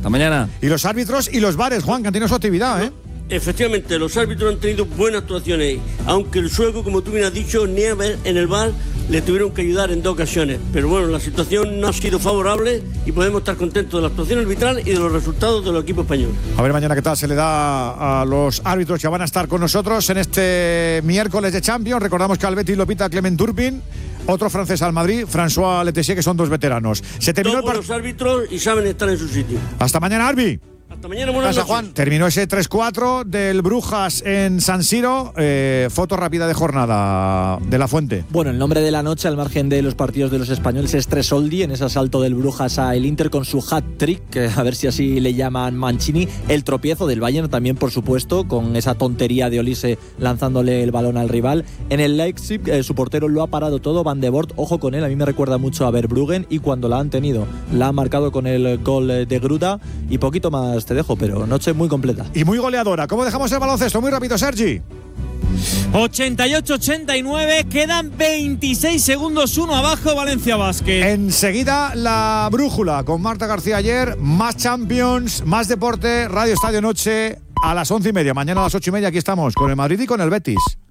Hasta mañana. Y los árbitros y los VARs, Juan, que han tenido su actividad, ¿eh? Efectivamente, los árbitros han tenido buenas actuaciones, aunque el sueco, como tú bien has dicho, ni en el VAR le tuvieron que ayudar en 2 ocasiones. Pero bueno, la situación no ha sido favorable y podemos estar contentos de la actuación arbitral y de los resultados del equipo español. A ver mañana qué tal se le da a los árbitros que van a estar con nosotros en este miércoles de Champions. Recordamos que al Betis lo pita Clement Turpin, otro francés al Madrid, François Letessier, que son 2 veteranos. Se terminó Todos los árbitros y saben estar en su sitio. Hasta mañana, Arbi. Hasta mañana, buenas noches. Juan. Terminó ese 3-4 del Brujas en San Siro. Foto rápida de jornada de La Fuente. Bueno, el nombre de la noche, al margen de los partidos de los españoles, es Tresoldi, en ese asalto del Brujas a el Inter con su hat-trick, a ver si así le llaman Mancini. El tropiezo del Bayern también, por supuesto, con esa tontería de Olise lanzándole el balón al rival. En el Leipzig, su portero lo ha parado todo, Van de Voort, ojo con él, a mí me recuerda mucho a Verbruggen, y cuando la han tenido, la ha marcado con el gol de Gruda, y poquito más te dejo, pero noche muy completa. Y muy goleadora. ¿Cómo dejamos el baloncesto? Muy rápido, Sergi. 88-89, quedan 26 segundos, 1 abajo, Valencia Basket. Enseguida la brújula con Marta García ayer, más Champions, más deporte, Radio Estadio Noche a las 11:30. Mañana a las 8:30 aquí estamos con el Madrid y con el Betis.